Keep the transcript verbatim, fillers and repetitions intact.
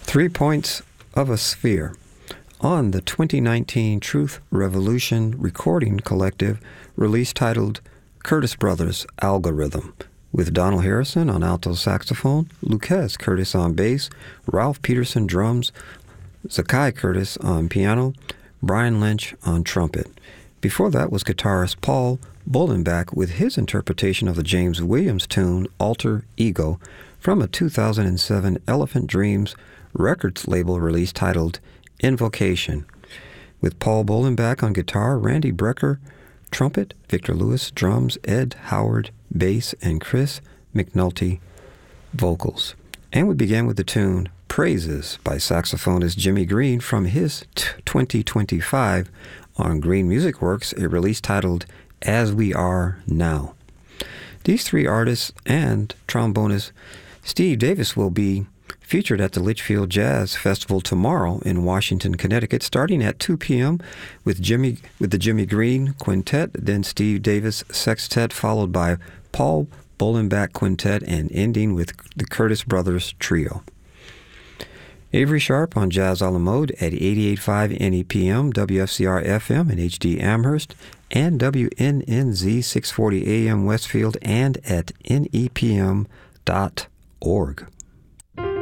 Three Points of a Sphere on the twenty nineteen Truth Revolution Recording Collective release titled Curtis Brothers Algorithm, with Donald Harrison on alto saxophone, Lucas Curtis on bass, Ralph Peterson drums, Zakai Curtis on piano, Brian Lynch on trumpet. Before that was guitarist Paul Bollenbach with his interpretation of the James Williams tune Alter Ego from a two thousand seven Elephant Dreams Records label release titled Invocation, with Paul Bollenbach on guitar, Randy Brecker trumpet, Victor Lewis drums, Ed Howard bass, and Chris McNulty vocals. And we began with the tune Praises by saxophonist Jimmy Green from his t- twenty twenty-five on Green Music Works, a release titled As We Are Now. These three artists and trombonist Steve Davis will be featured at the Litchfield Jazz Festival tomorrow in Washington, Connecticut, starting at two p.m. with Jimmy with the Jimmy Green Quintet, then Steve Davis Sextet, followed by Paul Bollenbach Quintet, and ending with the Curtis Brothers Trio. Avery Sharp on Jazz a la Mode at eighty-eight point five N E P M, W F C R F M and H D Amherst, and W N N Z six forty A M Westfield, and at N E P M dot org.